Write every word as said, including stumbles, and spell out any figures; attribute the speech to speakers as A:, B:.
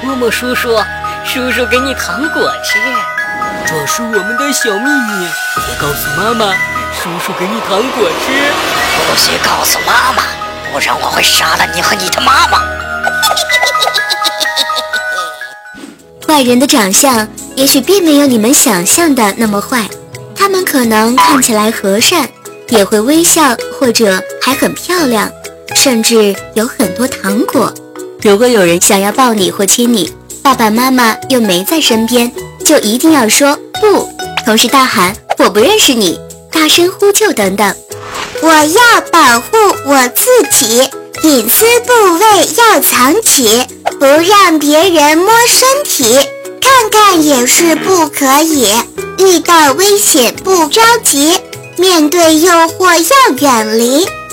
A: 默默叔叔，叔叔给你糖果吃。
B: 这是我们的小秘密，别告诉妈妈。叔叔给你糖果吃，
A: 不许告诉妈妈，不然我会杀了你和你的妈妈。
C: 坏人的长相也许并没有你们想象的那么坏，他们可能看起来和善，也会微笑，或者还很漂亮，甚至有很多糖果。如果有人想要抱你或亲你，爸爸妈妈又没在身边，就一定要说不，同时大喊我不认识你，大声呼救等等。
D: 我要保护我自己，隐私部位要藏起，不让别人摸身体，看看也是不可以。遇到危险不着急，面对诱惑要远离，